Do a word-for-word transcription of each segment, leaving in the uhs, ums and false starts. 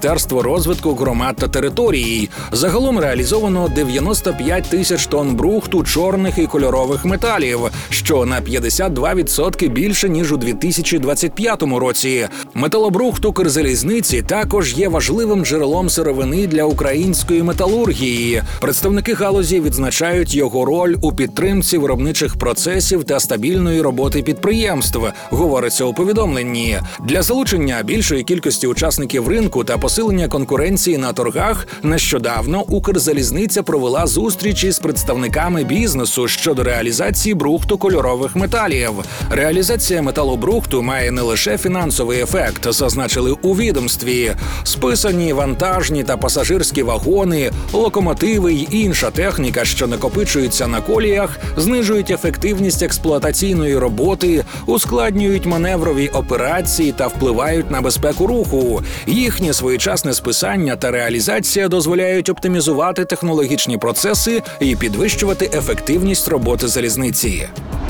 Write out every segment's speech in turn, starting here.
Міністерство розвитку громад та територій. Загалом реалізовано дев'яносто п'ять тисяч тонн брухту, чорних і кольорових металів, що на п'ятдесят два відсотки більше, ніж у дві тисячі двадцять п'ятому році. Металобрухт Укрзалізниці також є важливим джерелом сировини для української металургії. Представники галузі відзначають його роль у підтримці виробничих процесів та стабільної роботи підприємств, говориться у повідомленні. Для залучення більшої кількості учасників ринку та посилення конкуренції на торгах нещодавно Укрзалізниця провела зустрічі з представниками бізнесу щодо реалізації брухту кольорових металів. Реалізація металобрухту має не лише фінансовий ефект, зазначили у відомстві. Списані вантажні та пасажирські вагони, локомотиви й інша техніка, що накопичуються на коліях, знижують ефективність експлуатаційної роботи, ускладнюють маневрові операції та впливають на безпеку руху. Їхнє своєчасне списання та реалізація дозволяють оптимізувати технологічні процеси і підвищувати ефективність роботи залізниці.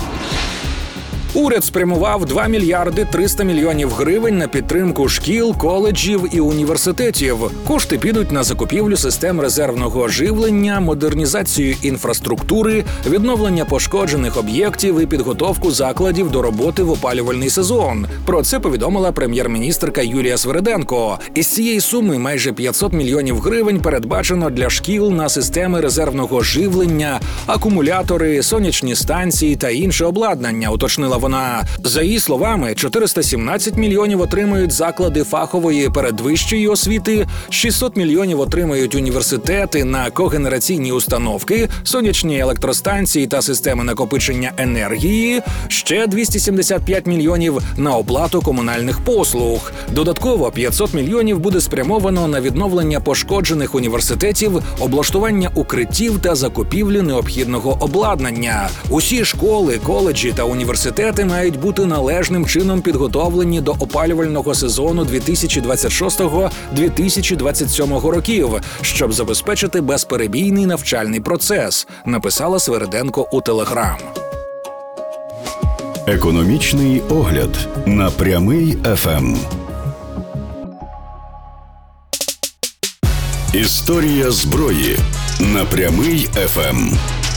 Уряд спрямував два мільярди триста мільйонів гривень на підтримку шкіл, коледжів і університетів. Кошти підуть на закупівлю систем резервного живлення, модернізацію інфраструктури, відновлення пошкоджених об'єктів і підготовку закладів до роботи в опалювальний сезон. Про це повідомила прем'єр-міністерка Юлія Свериденко. Із цієї суми майже п'ятсот мільйонів гривень передбачено для шкіл на системи резервного живлення, акумулятори, сонячні станції та інше обладнання, уточнила вона. За її словами, чотириста сімнадцять мільйонів отримають заклади фахової передвищої освіти, шістсот мільйонів отримають університети на когенераційні установки, сонячні електростанції та системи накопичення енергії, ще двісті сімдесят п'ять мільйонів на оплату комунальних послуг. Додатково п'ятсот мільйонів буде спрямовано на відновлення пошкоджених університетів, облаштування укриттів та закупівлю необхідного обладнання. Усі школи, коледжі та університети мають бути належним чином підготовлені до опалювального сезону дві тисячі двадцять шостого - дві тисячі двадцять сьомого років, щоб забезпечити безперебійний навчальний процес, написала Свериденко у Телеграм. Економічний огляд на Прямий еф ем. Історія зброї на Прямий еф ем.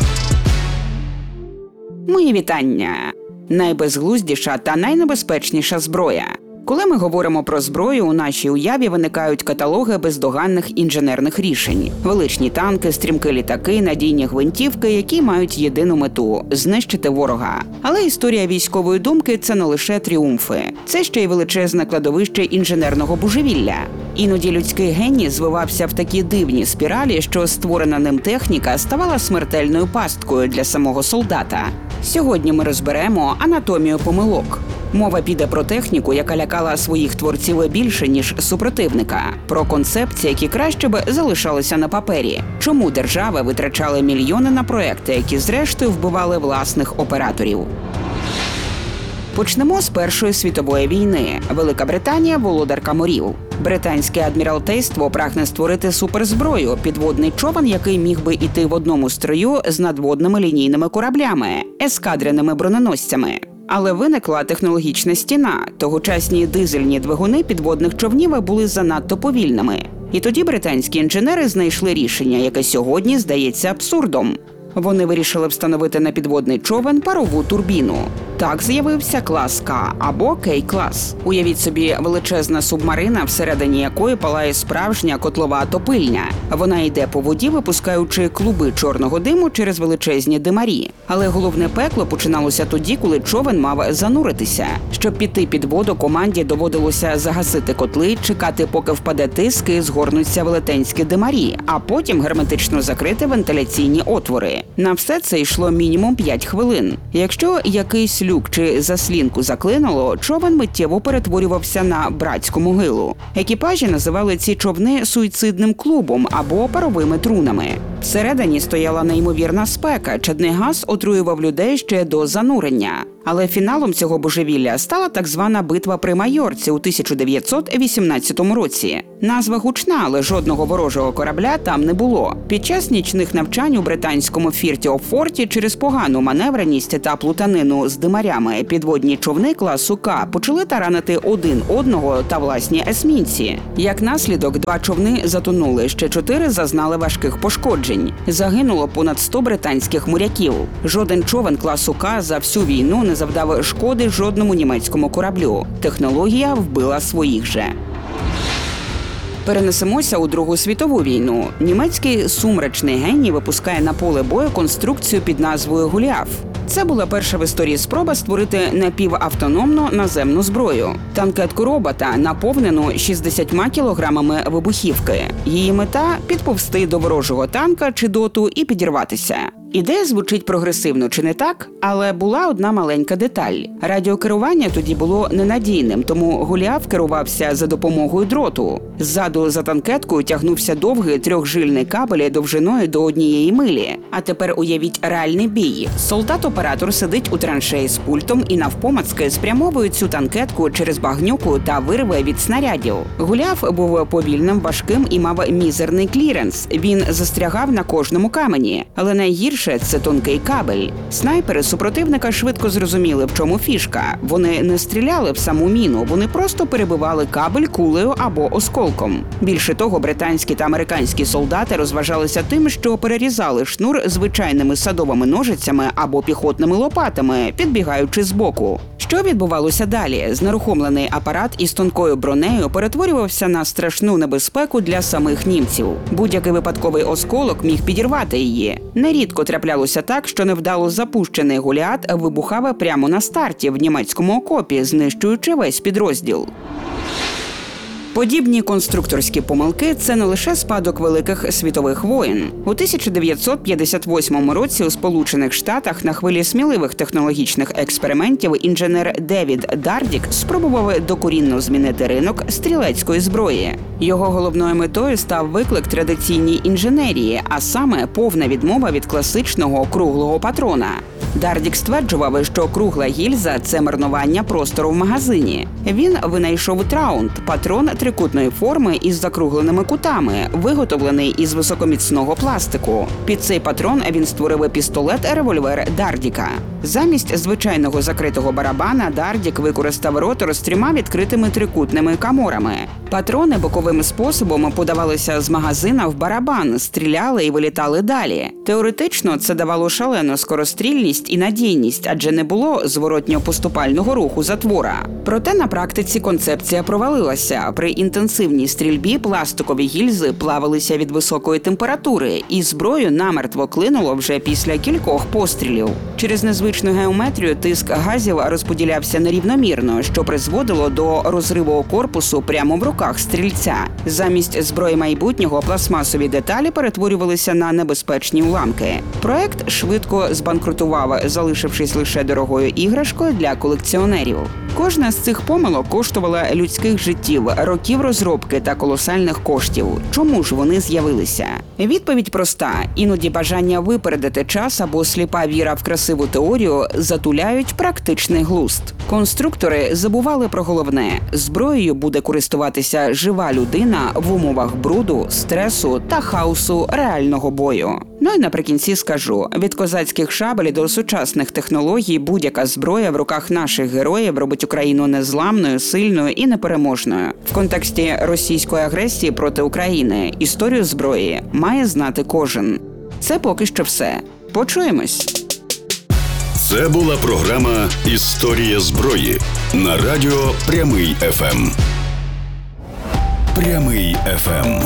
Мої вітання. Найбезглуздіша та найнебезпечніша зброя. Коли ми говоримо про зброю, у нашій уяві виникають каталоги бездоганних інженерних рішень. Величні танки, стрімкі літаки, надійні гвинтівки, які мають єдину мету – знищити ворога. Але історія військової думки – це не лише тріумфи. Це ще й величезне кладовище інженерного божевілля. Іноді людський геній звивався в такі дивні спіралі, що створена ним техніка ставала смертельною пасткою для самого солдата. Сьогодні ми розберемо анатомію помилок. Мова піде про техніку, яка лякала своїх творців більше, ніж супротивника. Про концепції, які краще б залишалися на папері. Чому держави витрачали мільйони на проекти, які зрештою вбивали власних операторів. Почнемо з Першої світової війни. Велика Британія – володарка морів. Британське адміралтейство прагне створити суперзброю – підводний човен, який міг би йти в одному строю з надводними лінійними кораблями – ескадреними броненосцями. Але виникла технологічна стіна. Тогочасні дизельні двигуни підводних човнів були занадто повільними. І тоді британські інженери знайшли рішення, яке сьогодні здається абсурдом. Вони вирішили встановити на підводний човен парову турбіну. Так з'явився клас К або Кей-клас. Уявіть собі величезна субмарина, всередині якої палає справжня котлова топильня. Вона йде по воді, випускаючи клуби чорного диму через величезні димарі. Але головне пекло починалося тоді, коли човен мав зануритися. Щоб піти під воду, команді доводилося загасити котли, чекати, поки впаде тиск і згорнуться велетенські димарі, а потім герметично закрити вентиляційні отвори. На все це йшло мінімум п'ять хвилин. Якщо якийсь люк чи заслінку заклинуло, човен миттєво перетворювався на братську могилу. Екіпажі називали ці човни суїцидним клубом або паровими трунами. Всередині стояла неймовірна спека, чадний газ отруював людей ще до занурення. Але фіналом цього божевілля стала так звана битва при Майорці у тисяча дев'ятсот вісімнадцятому році. Назва гучна, але жодного ворожого корабля там не було. Під час нічних навчань у британському Фірті-оф-Форті через погану маневреність та плутанину з димарями підводні човни класу К почали таранити один одного та власні есмінці. Як наслідок, два човни затонули, ще чотири зазнали важких пошкоджень. Загинуло понад сто британських моряків. Жоден човен класу К за всю війну не завдав шкоди жодному німецькому кораблю. Технологія вбила своїх же. Перенесемося у Другу світову війну. Німецький сумрачний геній випускає на поле бою конструкцію під назвою «Голіаф». Це була перша в історії спроба створити напівавтономну наземну зброю. Танкетку робота, наповнену шістдесятьма кілограмами вибухівки. Її мета – підповзти до ворожого танка чи доту і підірватися. Ідея звучить прогресивно, чи не так? Але була одна маленька деталь. Радіокерування тоді було ненадійним, тому Голіаф керувався за допомогою дроту. Ззаду за танкеткою тягнувся довгий трьохжильний кабель довжиною до однієї милі. А тепер уявіть реальний бій. Солдат-оператор сидить у траншеї з пультом і навпомацки спрямовує цю танкетку через багнюку та вирве від снарядів. Голіаф був повільним, важким і мав мізерний кліренс. Він застрягав на кожному камені. Але найгірше – це тонкий кабель. Снайпери супротивника швидко зрозуміли, в чому фішка. Вони не стріляли в саму міну, вони просто перебивали кабель кулею або осколком. Більше того, британські та американські солдати розважалися тим, що перерізали шнур звичайними садовими ножицями або піхотними лопатами, підбігаючи збоку. Що відбувалося далі? Знерухомлений апарат із тонкою бронею перетворювався на страшну небезпеку для самих німців. Будь-який випадковий осколок міг підірвати її. Нерідко траплялося так, що невдало запущений Голіат вибухав прямо на старті в німецькому окопі, знищуючи весь підрозділ. Подібні конструкторські помилки – це не лише спадок великих світових воєн. У тисяча дев'ятсот п'ятдесят восьмому році у Сполучених Штатах на хвилі сміливих технологічних експериментів інженер Девід Дардік спробував докорінно змінити ринок стрілецької зброї. Його головною метою став виклик традиційній інженерії, а саме повна відмова від класичного круглого патрона. Дардік стверджував, що кругла гільза – це марнування простору в магазині. Він винайшов траунд – патрон трикутної форми із закругленими кутами, виготовлений із високоміцного пластику. Під цей патрон він створив пістолет-револьвер Дардіка. Замість звичайного закритого барабана Дардік використав ротор з трьома відкритими трикутними каморами. Патрони боковим способом подавалися з магазина в барабан, стріляли і вилітали далі. Теоретично це давало шалену скорострільність і надійність, адже не було зворотньо-поступального руху затвора. Проте на практиці концепція провалилася. При інтенсивній стрільбі пластикові гільзи плавилися від високої температури, і зброю намертво клинуло вже після кількох пострілів. Через незвичну геометрію тиск газів розподілявся нерівномірно, що призводило до розриву корпусу прямо в руках стрільця. Замість зброї майбутнього пластмасові деталі перетворювалися на небезпечні уламки. Проект швидко збанкрутував, залишившись лише дорогою іграшкою для колекціонерів. Кожна з цих помилок коштувала людських життів, років розробки та колосальних коштів. Чому ж вони з'явилися? Відповідь проста. Іноді бажання випередити час або сліпа віра в красиву теорію затуляють практичний глузд. Конструктори забували про головне. Зброєю буде користуватися жива людина в умовах бруду, стресу та хаосу реального бою. Ну і наприкінці скажу, від козацьких шабель до сучасних технологій будь-яка зброя в руках наших героїв робить Україну незламною, сильною і непереможною. В контексті російської агресії проти України історію зброї має знати кожен. Це поки що все. Почуємось! Це була програма «Історія зброї» на радіо Прямий еф ем. Прямий еф ем.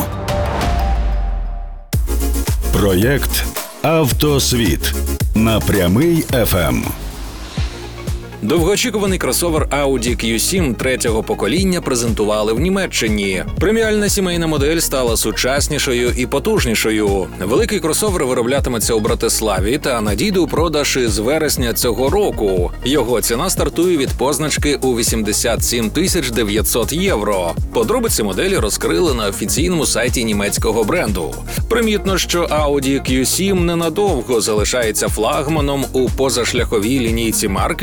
Проєкт «Автосвіт» на Прямий еф ем. Довгоочікуваний кросовер Audi кью сім третього покоління презентували в Німеччині. Преміальна сімейна модель стала сучаснішою і потужнішою. Великий кросовер вироблятиметься у Братиславі та надійде у продаж із вересня цього року. Його ціна стартує від позначки у вісімдесят сім тисяч дев'ятсот євро. Подробиці моделі розкрили на офіційному сайті німецького бренду. Примітно, що Audi кью сім ненадовго залишається флагманом у позашляховій лінійці марки, адже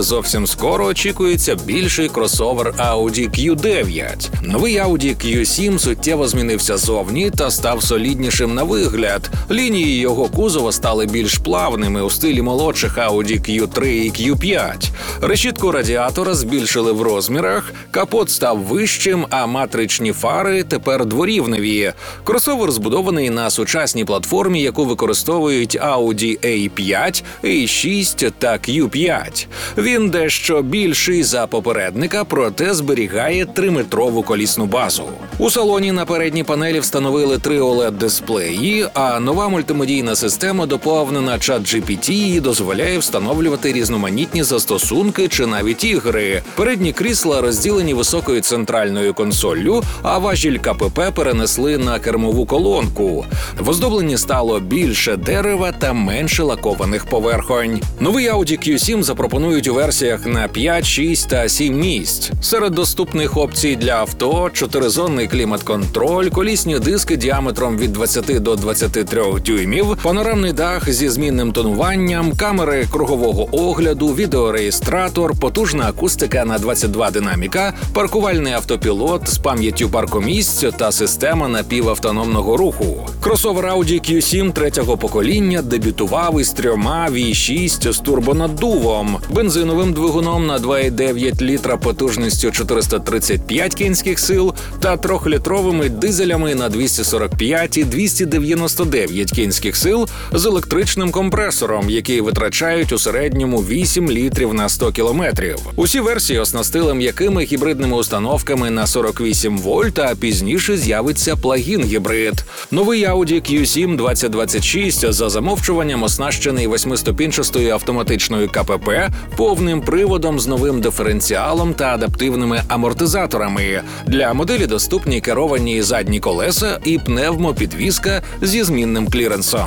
зовсім скоро очікується більший кросовер Audi кью дев'ять. Новий Audi кью сім суттєво змінився зовні та став соліднішим на вигляд. Лінії його кузова стали більш плавними у стилі молодших Audi кью три і кью п'ять. Решітку радіатора збільшили в розмірах, капот став вищим, а матричні фари тепер дворівневі. Кросовер збудований на сучасній платформі, яку використовують Audi ей п'ять, ей шість та кью п'ять. Він дещо більший за попередника, проте зберігає триметрову колісну базу. У салоні на передній панелі встановили три о лед-дисплеї, а нова мультимедійна система, доповнена чат джі пі ті, і дозволяє встановлювати різноманітні застосунки чи навіть ігри. Передні крісла розділені високою центральною консоллю, а важіль ка пе пе перенесли на кермову колонку. В оздобленні стало більше дерева та менше лакованих поверхонь. Новий Audi кью сім запропонують у версіях на п'ять, шість та сім місць. Серед доступних опцій для авто – чотиризонний клімат-контроль, колісні диски діаметром від двадцяти до двадцяти трьох дюймів, панорамний дах зі змінним тонуванням, камери кругового огляду, відеореєстратор, потужна акустика на двадцять два динаміка, паркувальний автопілот з пам'яттю паркомісць та система напівавтономного руху. Кросовер Audi кью сім третього покоління дебютував із трьома ві шість з турбонаддувом, бензиновим двигуном на два і дев'ять літра потужністю чотириста тридцять п'ять кінських сил та трьохлітровими дизелями на двісті сорок п'ять і двісті дев'яносто дев'ять кінських сил з електричним компресором, які витрачають у середньому вісім літрів на сто кілометрів. Усі версії оснастили м'якими гібридними установками на сорок вісім вольт, а пізніше з'явиться плагін-гібрид. Новий Audi кью сім двадцять двадцять шість за замовчуванням оснащений восьмиступінчастою автоматичною ка пе пе, повним приводом з новим диференціалом та адаптивними амортизаторами. Для моделі доступні керовані задні колеса і пневмопідвізка зі змінним кліренсом.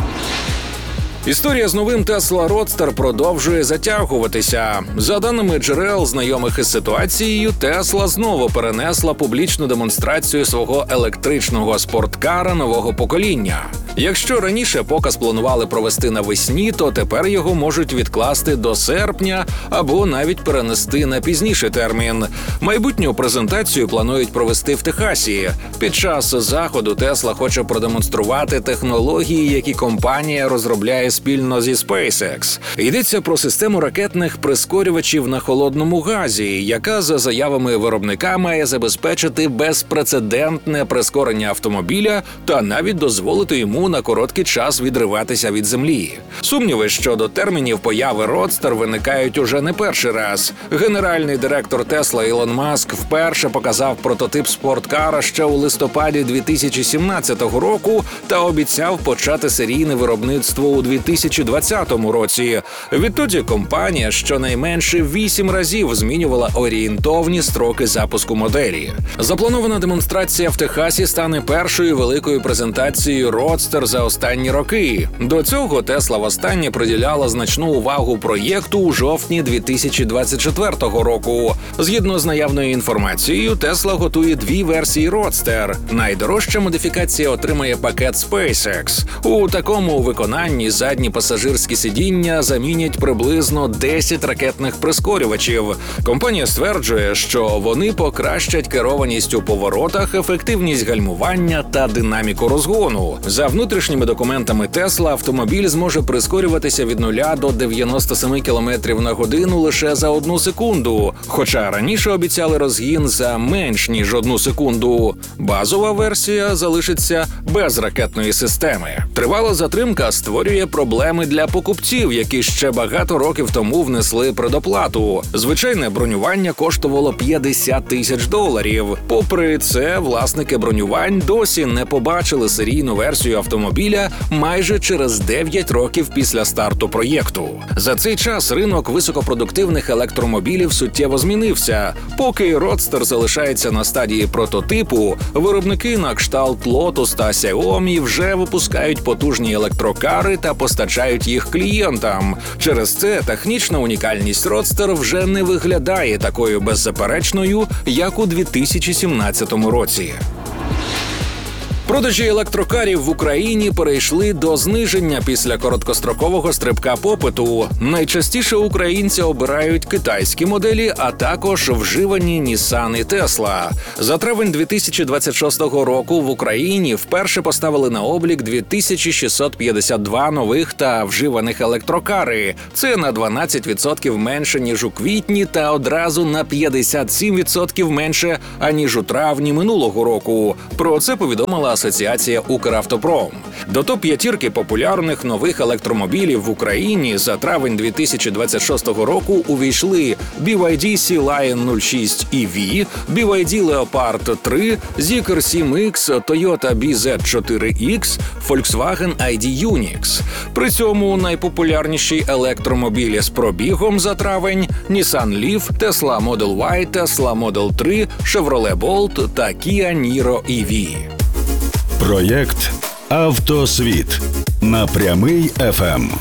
Історія з новим Tesla Roadster продовжує затягуватися. За даними джерел, знайомих із ситуацією, Tesla знову перенесла публічну демонстрацію свого електричного спорткара нового покоління. Якщо раніше показ планували провести навесні, то тепер його можуть відкласти до серпня або навіть перенести на пізніший термін. Майбутню презентацію планують провести в Техасі. Під час заходу Tesla хоче продемонструвати технології, які компанія розробляє спільно зі SpaceX. Йдеться про систему ракетних прискорювачів на холодному газі, яка, за заявами виробника, має забезпечити безпрецедентне прискорення автомобіля та навіть дозволити йому на короткий час відриватися від землі. Сумніви щодо термінів появи Roadster виникають уже не перший раз. Генеральний директор Tesla Ілон Маск вперше показав прототип спорткара ще у листопаді дві тисячі сімнадцятого року та обіцяв почати серійне виробництво у дві тисячі двадцятому році. Відтоді компанія щонайменше вісім разів змінювала орієнтовні строки запуску моделі. Запланована демонстрація в Техасі стане першою великою презентацією Roadster за останні роки. До цього Tesla востаннє приділяла значну увагу проєкту у жовтні дві тисячі двадцять четвертого року. Згідно з наявною інформацією, Tesla готує дві версії Roadster. Найдорожча модифікація отримає пакет SpaceX. У такому виконанні задні пасажирські сидіння замінять приблизно десять ракетних прискорювачів. Компанія стверджує, що вони покращать керованість у поворотах, ефективність гальмування та динаміку розгону. За внутрішніми документами Tesla, автомобіль зможе прискорюватися від нуля до дев'яноста семи кілометрів на годину лише за одну секунду, хоча раніше обіцяли розгін за менш ніж одну секунду. Базова версія залишиться без ракетної системи. Тривала затримка створює проблеми для покупців, які ще багато років тому внесли предоплату. Звичайне бронювання коштувало п'ятдесят тисяч доларів. Попри це, власники бронювань досі не побачили серійну версію автомобіля майже через дев'ять років після старту проєкту. За цей час ринок високопродуктивних електромобілів суттєво змінився. Поки Roadster залишається на стадії прототипу, виробники на кшталт Lotus та Xiaomi вже випускають потужні електрокари та постачають їх клієнтам. Через це технічна унікальність Roadster вже не виглядає такою беззаперечною, як у дві тисячі сімнадцятому році. Продажі електрокарів в Україні перейшли до зниження після короткострокового стрибка попиту. Найчастіше українці обирають китайські моделі, а також вживані Nissan і Tesla. За травень дві тисячі двадцять шостого року в Україні вперше поставили на облік дві тисячі шістсот п'ятдесят два нових та вживаних електрокари. Це на дванадцять відсотків менше, ніж у квітні, та одразу на п'ятдесят сім відсотків менше, аніж у травні минулого року. Про це повідомила Асоціація «Укравтопром». До топ-п'ятірки популярних нових електромобілів в Україні за травень дві тисячі двадцять шостого року увійшли бі вай ді Sea Lion нуль шість і ві, бі вай ді Leopard три, Zeekr сім ікс, Toyota бі зет чотири ікс, Volkswagen ай ді Unix. При цьому найпопулярніші електромобілі з пробігом за травень – Nissan Leaf, Tesla Model Y, Tesla Model три, Chevrolet Bolt та Kia Niro і ві. Проєкт «Автосвіт» на Прямий еф ем.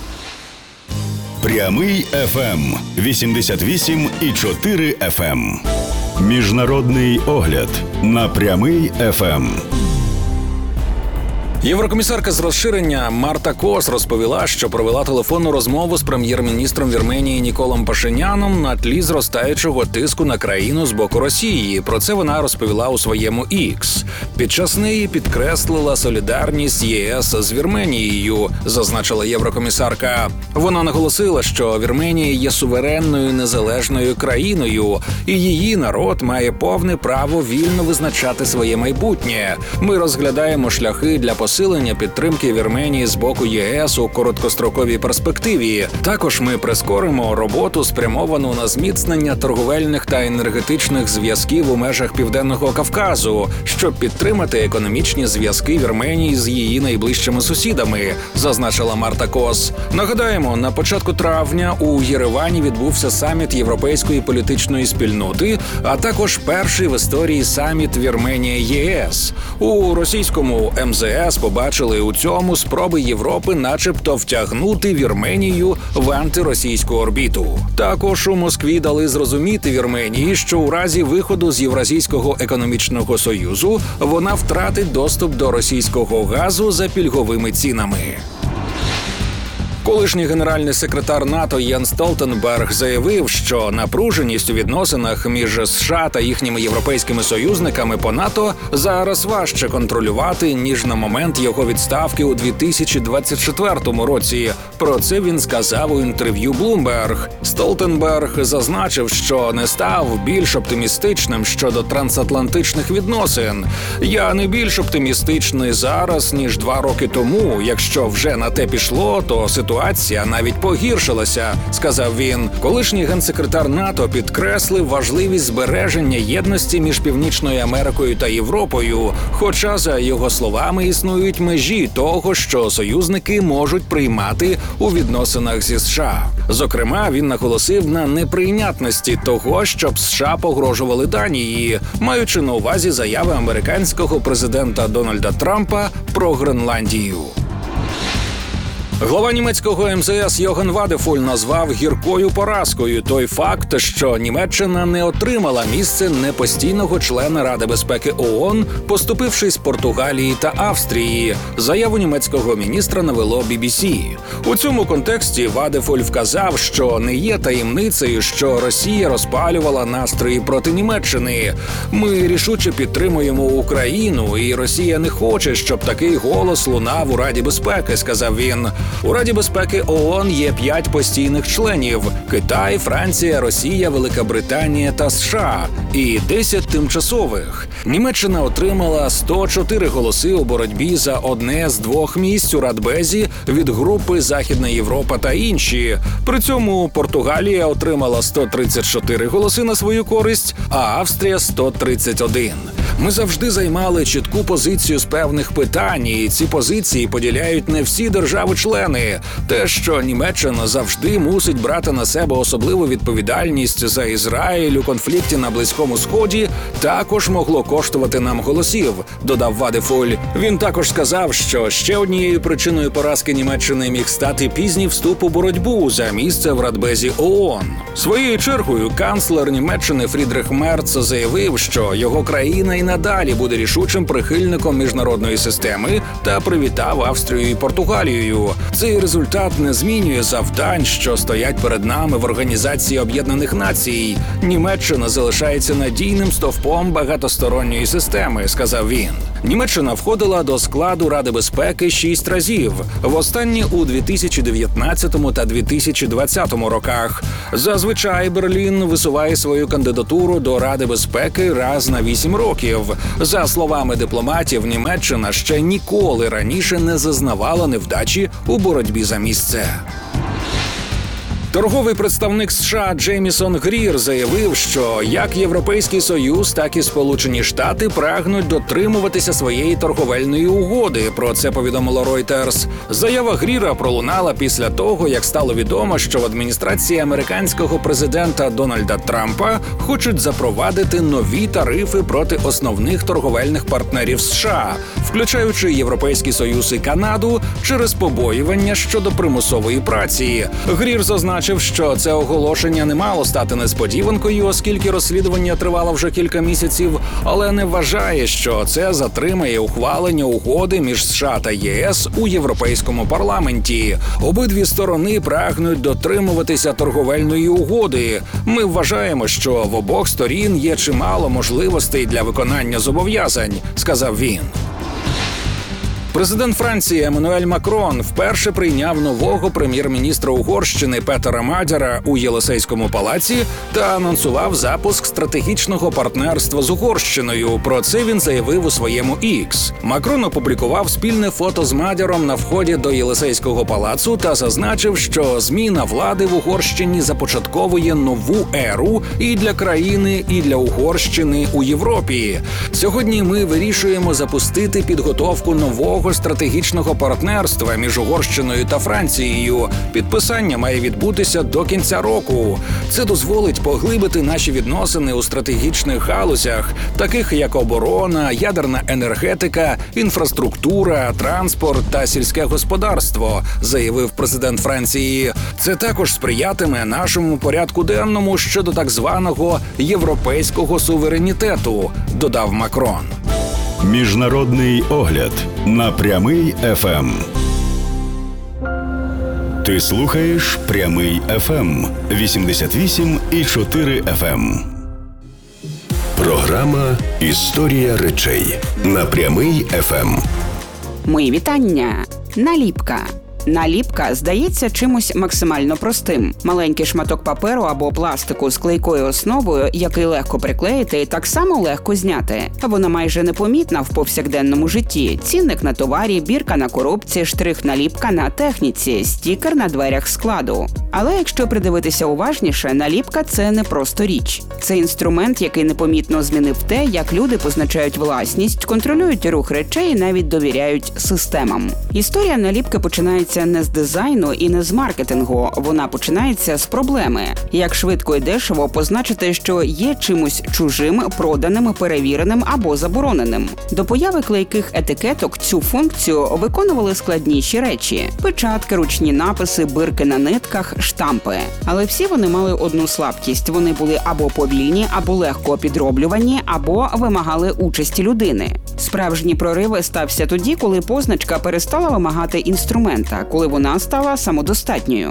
Прямий еф ем вісімдесят вісім і чотири еф ем. Міжнародний огляд на Прямий еф ем. Єврокомісарка з розширення Марта Кос розповіла, що провела телефонну розмову з прем'єр-міністром Вірменії Ніколом Пашиняном на тлі зростаючого тиску на країну з боку Росії. Про це вона розповіла у своєму X. Під час неї підкреслила солідарність ЄС з Вірменією, зазначила єврокомісарка. Вона наголосила, що Вірменія є суверенною незалежною країною, і її народ має повне право вільно визначати своє майбутнє. Ми розглядаємо шляхи для посилення підтримки Вірменії з боку ЄС у короткостроковій перспективі. Також ми прискоримо роботу, спрямовану на зміцнення торговельних та енергетичних зв'язків у межах Південного Кавказу, щоб підтримати економічні зв'язки Вірменії з її найближчими сусідами, зазначила Марта Кос. Нагадаємо, на початку травня у Єревані відбувся саміт Європейської політичної спільноти, а також перший в історії саміт Вірменія-ЄС. У російському ем зе ес побачили у цьому спроби Європи начебто втягнути Вірменію в антиросійську орбіту. Також у Москві дали зрозуміти Вірменії, що у разі виходу з Євразійського економічного союзу вона втратить доступ до російського газу за пільговими цінами. Колишній генеральний секретар НАТО Єнс Столтенберг заявив, що напруженість у відносинах між США та їхніми європейськими союзниками по НАТО зараз важче контролювати, ніж на момент його відставки у дві тисячі двадцять четвертому році. Про це він сказав у інтерв'ю Bloomberg. Столтенберг зазначив, що не став більш оптимістичним щодо трансатлантичних відносин. «Я не більш оптимістичний зараз, ніж два роки тому. Якщо вже на те пішло, то ситуація Ситуація навіть погіршилася, сказав він. Колишній генсекретар НАТО підкреслив важливість збереження єдності між Північною Америкою та Європою, хоча, за його словами, існують межі того, що союзники можуть приймати у відносинах зі США. Зокрема, він наголосив на неприйнятності того, щоб США погрожували Данії, маючи на увазі заяви американського президента Дональда Трампа про Гренландію. Глава німецького ем зе ес Йохан Вадефуль назвав гіркою поразкою той факт, що Німеччина не отримала місце непостійного члена Ради безпеки ООН, поступившись Португалії та Австрії. Заяву німецького міністра навело бі бі сі. У цьому контексті Вадефуль вказав, що не є таємницею, що Росія розпалювала настрої проти Німеччини. Ми рішуче підтримуємо Україну, і Росія не хоче, щоб такий голос лунав у Раді безпеки, сказав він. У Раді безпеки ООН є п'ять постійних членів – Китай, Франція, Росія, Велика Британія та США і десять тимчасових. Німеччина отримала сто чотири голоси у боротьбі за одне з двох місць у Радбезі від групи «Західна Європа» та інші. При цьому Португалія отримала сто тридцять чотири голоси на свою користь, а Австрія – сто тридцять один. Ми завжди займали чітку позицію з певних питань, і ці позиції поділяють не всі держави-члени. члени. Те, що Німеччина завжди мусить брати на себе особливу відповідальність за Ізраїль у конфлікті на Близькому Сході, також могло коштувати нам голосів, додав Вадефуль. Він також сказав, що ще однією причиною поразки Німеччини міг стати пізній вступ у боротьбу за місце в Радбезі ООН. Своєю чергою канцлер Німеччини Фрідрих Мерц заявив, що його країна і надалі буде рішучим прихильником міжнародної системи та привітав Австрію і Португалію. Цей результат не змінює завдань, що стоять перед нами в Організації Об'єднаних Націй. Німеччина залишається надійним стовпом багатосторонньої системи, сказав він. Німеччина входила до складу Ради безпеки шість разів, востаннє у дві тисячі дев'ятнадцятому та дві тисячі двадцятому роках. Зазвичай Берлін висуває свою кандидатуру до Ради безпеки раз на вісім років. За словами дипломатів, Німеччина ще ніколи раніше не зазнавала невдачі у боротьбі за місце. Торговий представник США Джеймісон Грір заявив, що як Європейський Союз, так і Сполучені Штати прагнуть дотримуватися своєї торговельної угоди. Про це повідомило Reuters. Заява Гріра пролунала після того, як стало відомо, що в адміністрації американського президента Дональда Трампа хочуть запровадити нові тарифи проти основних торговельних партнерів США, включаючи Європейський Союз і Канаду, через побоювання щодо примусової праці. Грір зазначив, що це оголошення не мало стати несподіванкою, оскільки розслідування тривало вже кілька місяців, але не вважає, що це затримає ухвалення угоди між США та ЄС у Європейському парламенті. Обидві сторони прагнуть дотримуватися торговельної угоди. Ми вважаємо, що в обох сторін є чимало можливостей для виконання зобов'язань, сказав він. Президент Франції Еммануель Макрон вперше прийняв нового прем'єр-міністра Угорщини Петера Мадяра у Єлисейському палаці та анонсував запуск стратегічного партнерства з Угорщиною. Про це він заявив у своєму X. Макрон опублікував спільне фото з Мадяром на вході до Єлисейського палацу та зазначив, що зміна влади в Угорщині започатковує нову еру і для країни, і для Угорщини у Європі. Сьогодні ми вирішуємо запустити підготовку нового стратегічного партнерства між Угорщиною та Францією. Підписання має відбутися до кінця року. Це дозволить поглибити наші відносини у стратегічних галузях, таких як оборона, ядерна енергетика, інфраструктура, транспорт та сільське господарство, заявив президент Франції. Це також сприятиме нашому порядку денному щодо так званого європейського суверенітету, додав Макрон. Міжнародний огляд на Прямий еф ем. Ти слухаєш Прямий еф ем вісімдесят вісім і чотири еф ем. Програма «Історія речей» на Прямий еф ем. Мої вітання. Наліпка. Наліпка здається чимось максимально простим. Маленький шматок паперу або пластику з клейкою основою, який легко приклеїти і так само легко зняти. Вона майже непомітна в повсякденному житті. Цінник на товарі, бірка на коробці, штрих-наліпка на техніці, стікер на дверях складу. Але якщо придивитися уважніше, наліпка – це не просто річ. Це інструмент, який непомітно змінив те, як люди позначають власність, контролюють рух речей і навіть довіряють системам. Історія наліпки починається не з дизайну і не з маркетингу. Вона починається з проблеми. Як швидко і дешево позначити, що є чимось чужим, проданим, перевіреним або забороненим. До появи клейких етикеток цю функцію виконували складніші речі – печатки, ручні написи, бирки на нитках, штампи. Але всі вони мали одну слабкість – вони були або повільні, або легко підроблювані, або вимагали участі людини. Справжній прорив стався тоді, коли позначка перестала вимагати інструмента, коли вона стала самодостатньою.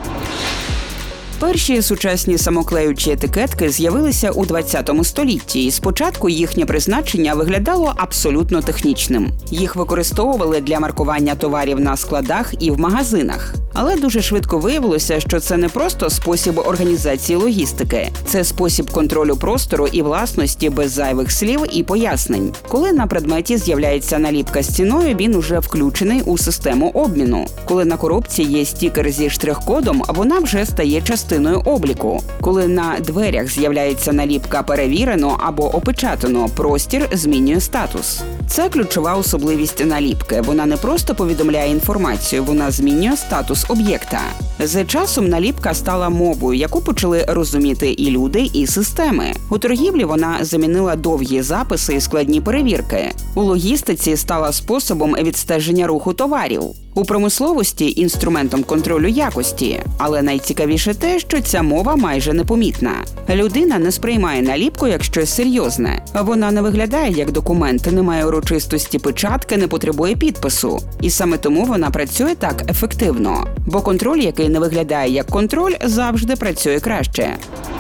Перші сучасні самоклеючі етикетки з'явилися у двадцятому столітті, і спочатку їхнє призначення виглядало абсолютно технічним. Їх використовували для маркування товарів на складах і в магазинах. Але дуже швидко виявилося, що це не просто спосіб організації логістики. Це спосіб контролю простору і власності без зайвих слів і пояснень. Коли на предметі з'являється наліпка з ціною, він уже включений у систему обміну. Коли на коробці є стікер зі штрих-кодом, вона вже стає частиною частиною обліку. Коли на дверях з'являється наліпка «Перевірено» або «Опечатано», простір змінює статус. Це ключова особливість наліпки. Вона не просто повідомляє інформацію, вона змінює статус об'єкта. З часом наліпка стала мовою, яку почали розуміти і люди, і системи. У торгівлі вона замінила довгі записи і складні перевірки. У логістиці стала способом відстеження руху товарів. У промисловості – інструментом контролю якості. Але найцікавіше те, що ця мова майже непомітна. Людина не сприймає наліпку як щось серйозне. Вона не виглядає як документ, не має урочистості печатки, не потребує підпису. І саме тому вона працює так ефективно. Бо контроль, який не виглядає як контроль, завжди працює краще.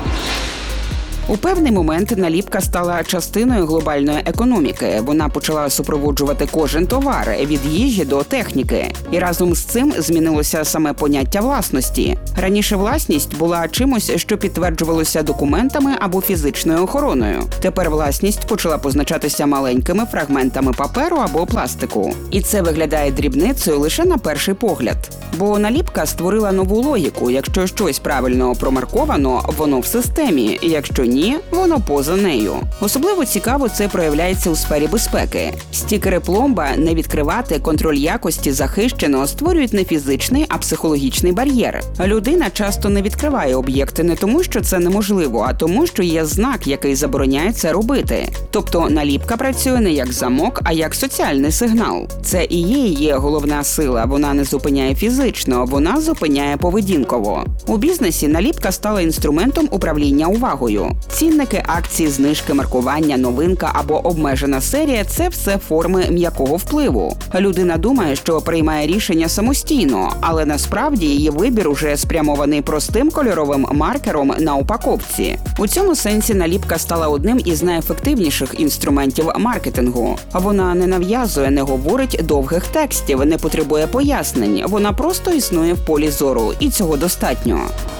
У певний момент наліпка стала частиною глобальної економіки. Вона почала супроводжувати кожен товар – від їжі до техніки. І разом з цим змінилося саме поняття власності. Раніше власність була чимось, що підтверджувалося документами або фізичною охороною. Тепер власність почала позначатися маленькими фрагментами паперу або пластику. І це виглядає дрібницею лише на перший погляд. Бо наліпка створила нову логіку. Якщо щось правильно промарковано, воно в системі. Якщо ні, воно поза нею. Особливо цікаво це проявляється у сфері безпеки. Стікери пломба «Не відкривати», «Контроль якості», «Захищено» створюють не фізичний, а психологічний бар'єр. Людина часто не відкриває об'єкти не тому, що це неможливо, а тому, що є знак, який забороняє це робити. Тобто наліпка працює не як замок, а як соціальний сигнал. Це і є її головна сила. Вона не зупиняє фізично, вона зупиняє поведінково. У бізнесі наліпка стала інструментом управління увагою. Цінники, акції, знижки, маркування, новинка або обмежена серія – це все форми м'якого впливу. Людина думає, що приймає рішення самостійно, але насправді її вибір уже спрямований простим кольоровим маркером на упаковці. У цьому сенсі наліпка стала одним із найефективніших інструментів маркетингу. Вона не нав'язує, не говорить довгих текстів, не потребує пояснень. Вона просто існує в полі зору, і цього достатньо.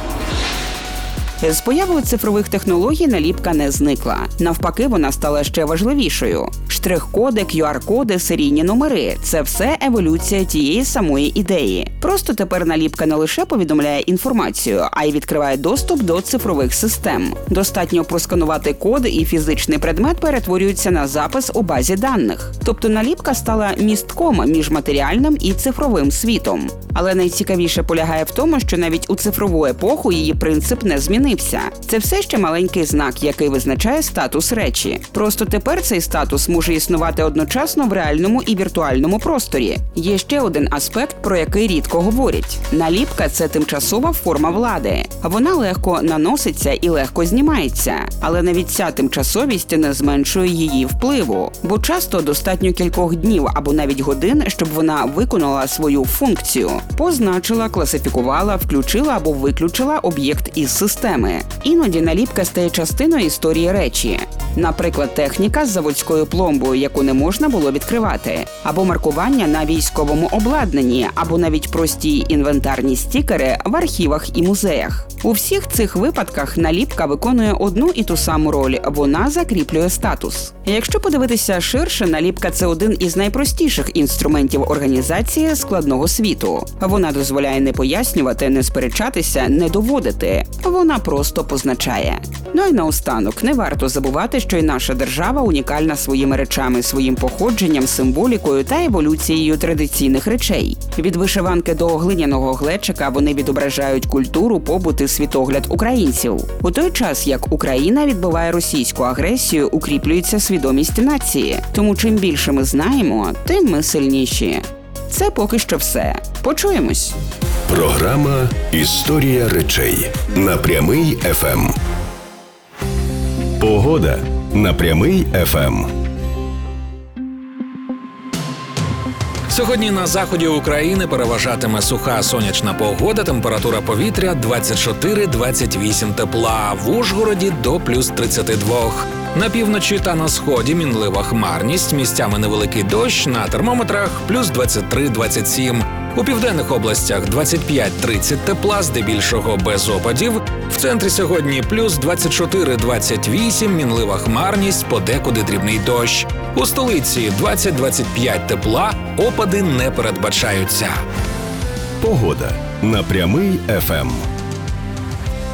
З появою цифрових технологій наліпка не зникла. Навпаки, вона стала ще важливішою. Штрих-коди, кю ар-коди, серійні номери – це все еволюція тієї самої ідеї. Просто тепер наліпка не лише повідомляє інформацію, а й відкриває доступ до цифрових систем. Достатньо просканувати код, і фізичний предмет перетворюється на запис у базі даних. Тобто наліпка стала містком між матеріальним і цифровим світом. Але найцікавіше полягає в тому, що навіть у цифрову епоху її принцип не змінився. Це все ще маленький знак, який визначає статус речі. Просто тепер цей статус може існувати одночасно в реальному і віртуальному просторі. Є ще один аспект, про який рідко говорять. Наліпка – це тимчасова форма влади. Вона легко наноситься і легко знімається. Але навіть ця тимчасовість не зменшує її впливу. Бо часто достатньо кількох днів або навіть годин, щоб вона виконала свою функцію. Позначила, класифікувала, включила або виключила об'єкт із системи. Іноді наліпка стає частиною історії речі. Наприклад, техніка з заводською пломбою, яку не можна було відкривати. Або маркування на військовому обладнанні, або навіть прості інвентарні стікери в архівах і музеях. У всіх цих випадках наліпка виконує одну і ту саму роль – вона закріплює статус. Якщо подивитися ширше, наліпка – це один із найпростіших інструментів організації складного світу. Вона дозволяє не пояснювати, не сперечатися, не доводити. Вона просто позначає. Ну і наостанок, не варто забувати, що і наша держава унікальна своїми речами, своїм походженням, символікою та еволюцією традиційних речей. Від вишиванки до глиняного глечика вони відображають культуру, побут і світогляд українців. У той час, як Україна відбиває російську агресію, укріплюється свідомість нації. Тому чим більше ми знаємо, тим ми сильніші. Це поки що все. Почуємось. Програма «Історія речей» на Прямий еф ем. Погода на Прямий еф ем. Сьогодні на заході України переважатиме суха сонячна погода, температура повітря двадцять чотири - двадцять вісім тепла, в Ужгороді до плюс тридцять два. На півночі та на сході мінлива хмарність, місцями невеликий дощ, на термометрах плюс двадцять три - двадцять сім. У південних областях двадцять п'ять - тридцять тепла, здебільшого без опадів. В центрі сьогодні плюс двадцять чотири - двадцять вісім, мінлива хмарність, подекуди дрібний дощ. У столиці двадцять - двадцять п'ять тепла, опади не передбачаються. Погода на Прямий еф ем.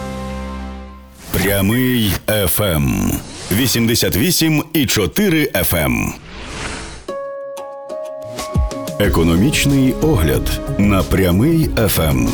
Прямий еф ем. вісімдесят вісім і чотири еф ем. Економічний огляд на Прямий еф ем.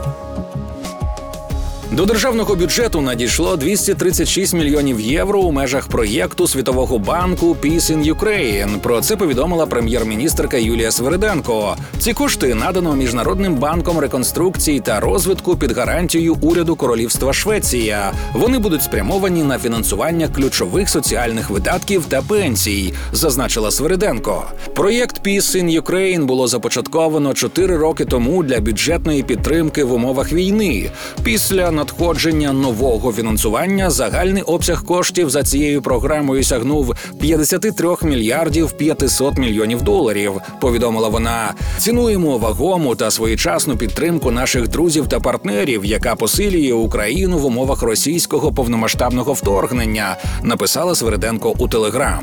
До державного бюджету надійшло двісті тридцять шість мільйонів євро у межах проєкту Світового банку Peace in Ukraine. Про це повідомила прем'єр-міністерка Юлія Свериденко. Ці кошти надано Міжнародним банком реконструкції та розвитку під гарантією уряду Королівства Швеція. Вони будуть спрямовані на фінансування ключових соціальних видатків та пенсій, зазначила Свериденко. Проєкт Peace in Ukraine було започатковано чотири роки тому для бюджетної підтримки в умовах війни. Після надходження нового фінансування загальний обсяг коштів за цією програмою сягнув п'ятдесят три мільярдів п'ятсот мільйонів доларів, повідомила вона. Цінуємо вагому та своєчасну підтримку наших друзів та партнерів, яка посилює Україну в умовах російського повномасштабного вторгнення, написала Свериденко у Телеграм.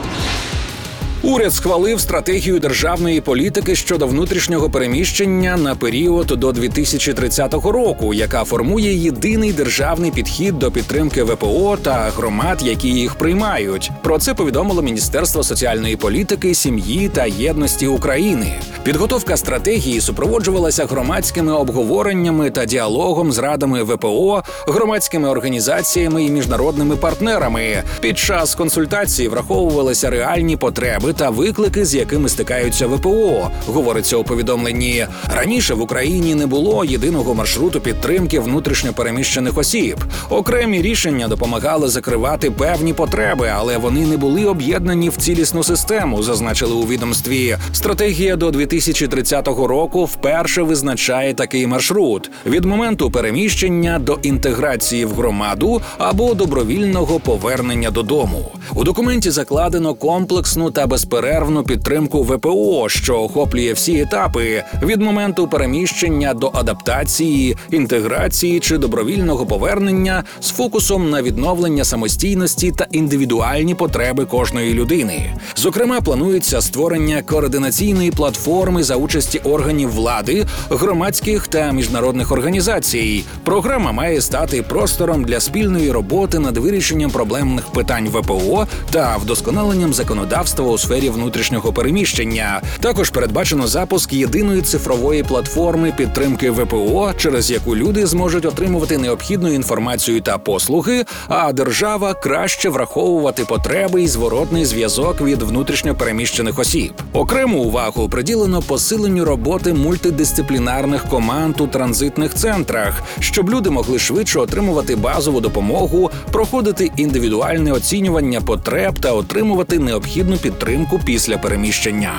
Уряд схвалив стратегію державної політики щодо внутрішнього переміщення на період до дві тисячі тридцятого року, яка формує єдиний державний підхід до підтримки ве пе о та громад, які їх приймають. Про це повідомило Міністерство соціальної політики, сім'ї та єдності України. Підготовка стратегії супроводжувалася громадськими обговореннями та діалогом з радами ве пе о, громадськими організаціями і міжнародними партнерами. Під час консультацій враховувалися реальні потреби та виклики, з якими стикаються ве пе о, говориться у повідомленні. Раніше в Україні не було єдиного маршруту підтримки внутрішньопереміщених осіб. Окремі рішення допомагали закривати певні потреби, але вони не були об'єднані в цілісну систему, зазначили у відомстві. Стратегія до дві тисячі тридцятого року вперше визначає такий маршрут – від моменту переміщення до інтеграції в громаду або добровільного повернення додому. У документі закладено комплексну та безперервну підтримку ве пе о, що охоплює всі етапи – від моменту переміщення до адаптації, інтеграції чи добровільного повернення з фокусом на відновлення самостійності та індивідуальні потреби кожної людини. Зокрема, планується створення координаційної платформи за участі органів влади, громадських та міжнародних організацій. Програма має стати простором для спільної роботи над вирішенням проблемних питань ве пе о та вдосконаленням законодавства у сфері внутрішнього переміщення. Також передбачено запуск єдиної цифрової платформи підтримки ве пе о, через яку люди зможуть отримувати необхідну інформацію та послуги, а держава краще враховувати потреби і зворотний зв'язок від внутрішньопереміщених осіб. Окрему увагу приділено посиленню роботи мультидисциплінарних команд у транзитних центрах, щоб люди могли швидше отримувати базову допомогу, проходити індивідуальне оцінювання потреб та отримувати необхідну підтримку після переміщення.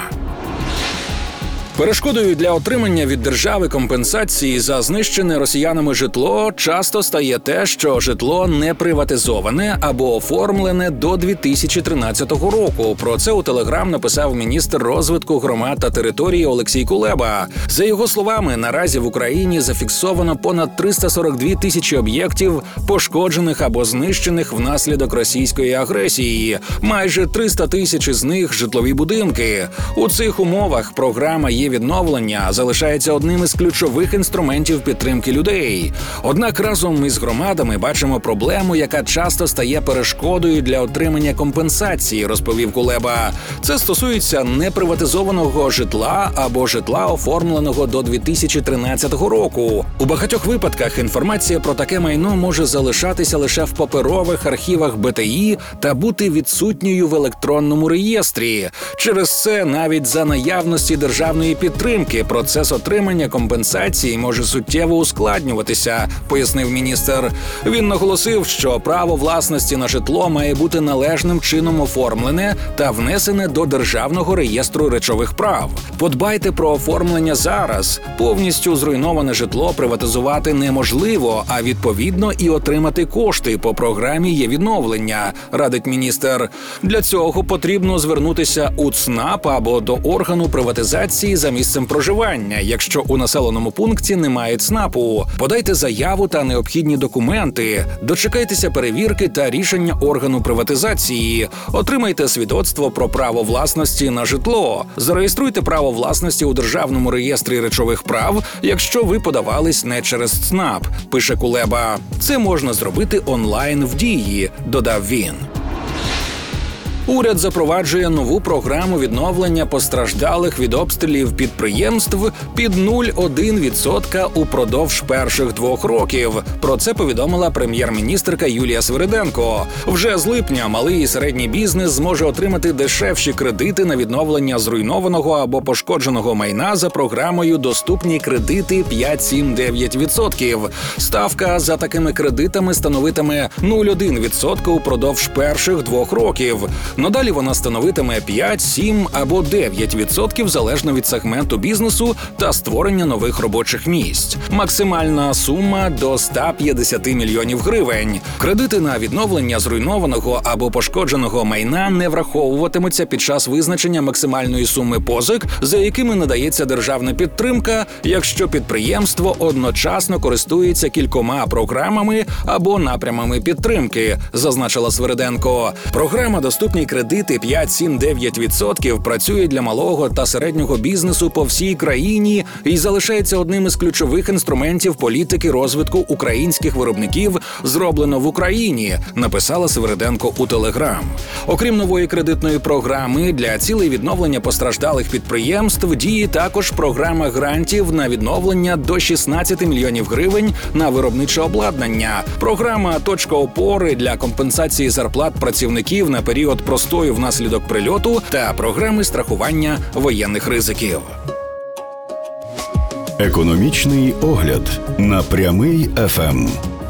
Перешкодою для отримання від держави компенсації за знищене росіянами житло часто стає те, що житло не приватизоване або оформлене до дві тисячі тринадцятого року. Про це у Телеграм написав міністр розвитку громад та території Олексій Кулеба. За його словами, наразі в Україні зафіксовано понад триста сорок дві тисячі об'єктів, пошкоджених або знищених внаслідок російської агресії. Майже триста тисяч із них – житлові будинки. У цих умовах програма «Є відновлення» залишається одним із ключових інструментів підтримки людей. Однак разом із громадами бачимо проблему, яка часто стає перешкодою для отримання компенсації, розповів Кулеба. Це стосується неприватизованого житла або житла, оформленого до дві тисячі тринадцятого року. У багатьох випадках інформація про таке майно може залишатися лише в паперових архівах бе те і та бути відсутньою в електронному реєстрі. Через це навіть за наявності державної підтримки процес отримання компенсації може суттєво ускладнюватися, пояснив міністр. Він наголосив, що право власності на житло має бути належним чином оформлене та внесене до Державного реєстру речових прав. Подбайте про оформлення зараз. Повністю зруйноване житло приватизувати неможливо, а відповідно і отримати кошти по програмі «Є відновлення», радить міністр. Для цього потрібно звернутися у ЦНАП або до органу приватизації за місцем проживання, якщо у населеному пункті немає ЦНАПу. Подайте заяву та необхідні документи, дочекайтеся перевірки та рішення органу приватизації, отримайте свідоцтво про право власності на житло, зареєструйте право власності у Державному реєстрі речових прав, якщо ви подавались не через ЦНАП, пише Кулеба. Це можна зробити онлайн в Дії, додав він. Уряд запроваджує нову програму відновлення постраждалих від обстрілів підприємств під нуль цілих одна десята відсотка упродовж перших двох років. Про це повідомила прем'єр-міністерка Юлія Свириденко. Вже з липня малий і середній бізнес зможе отримати дешевші кредити на відновлення зруйнованого або пошкодженого майна за програмою «Доступні кредити п'ять, сім, дев'ять відсотків». Ставка за такими кредитами становитиме нуль цілих одна десята відсотка упродовж перших двох років. Надалі вона становитиме п'ять, сім або дев'ять відсотків залежно від сегменту бізнесу та створення нових робочих місць. Максимальна сума до ста п'ятдесяти мільйонів гривень. Кредити на відновлення зруйнованого або пошкодженого майна не враховуватимуться під час визначення максимальної суми позик, за якими надається державна підтримка, якщо підприємство одночасно користується кількома програмами або напрямами підтримки, зазначила Свириденко. Програма «Доступні кредити п'ять, сім, дев'ять відсотків» працює для малого та середнього бізнесу по всій країні і залишається одним із ключових інструментів політики розвитку українських виробників «Зроблено в Україні», написала Свириденко у Телеграм. Окрім нової кредитної програми, для цілей відновлення постраждалих підприємств діє також програма грантів на відновлення до шістнадцяти мільйонів гривень на виробниче обладнання, програма «Точка опори» для компенсації зарплат працівників на період простою внаслідок прильоту та програми страхування воєнних ризиків. Економічний огляд на Прямий еф ем.